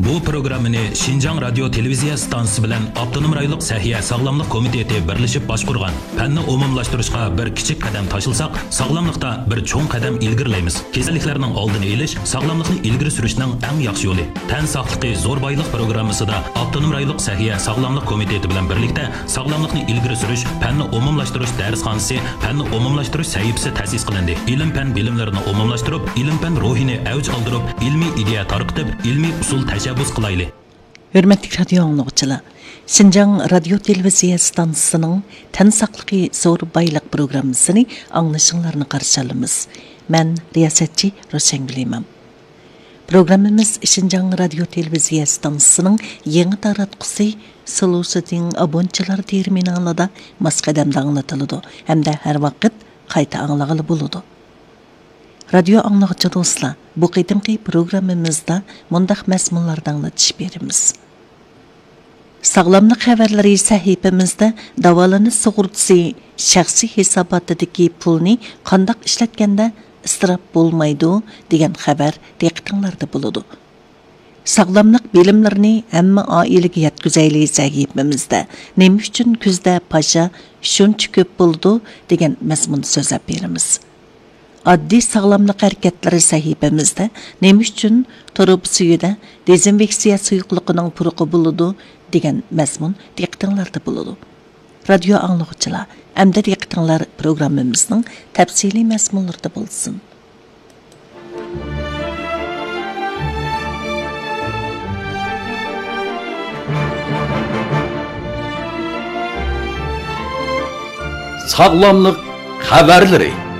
Bu programmani Şinjan Radyo Televiziya stansiyasi bilan Avtonom rayonluq Sahiya Sog'lomlik komiteti birlashib boshqurgan. Fanni umumlashtirishga bir kichik qadam tashilsak, sog'lomlikda bir cho'ng qadam ilgirlaymiz. Kasalliklarning oldini olish sog'lomlikni ilgari surishning eng yaxshi yo'li. Tan sog'ligi zo'r boylik programmasida Avtonom rayonluq Sahiya Sog'lomlik komiteti bilan birlikda sog'lomlikni ilgari surish, fanni umumlashtirish darsxonasi, fanni umumlashtirish sahifasi ta'sis qilindi. Ilm-fan bilimlarini umumlashtirib, ilm-fan ruhini avj oldirib, ilmiy ideya tarqitib, ilmiy usul tashabbus qilayli. Hürmetli radyo anlıqçılar, Şinjan Radyo Televiziya stansiyasının Tan saqlıqı zo'r bayliq programmasını anglashinglarni qarshi olamiz. Men riyosatchi Roshangul imam. Programmamiz Şinjan Radyo Televiziya stansiyasının yangi taratqusi Sulusining abonchilar terminalida masqadamda anglatiladi hamda har vaqt qayta anglag'ili bo'ladi. Radyo anlıqçı dostlar, bu qitimqi programmamizda mundaq mazmunlardan anglatish beramiz. Sağlamlık xabarlari sahifamizda davolanish sug'urtasi shaxsiy hisobotidagi pulni qandoq ishlatganda isrof bo'lmaydi degan xabar diqqatinglarda bo'ladi. Sağlamlık bilimlarini hamma oilaga yetkazayli sahifamizda nima uchun kuzda pasha shuncha ko'p bo'ldi degan mazmun so'zlab beramiz. Addi sağlamlık hareketleri sahifamizda nima uchun turib suyida dezinfeksiya suyuqligining puruqi bo'ladi degan mazmun diqqatinglarda bo'ladi. Radio anlıqçılar, hamda diqqatinglar programmamizning tafsiliy mazmunlarida bo'lsin. Sağlamlık haberleri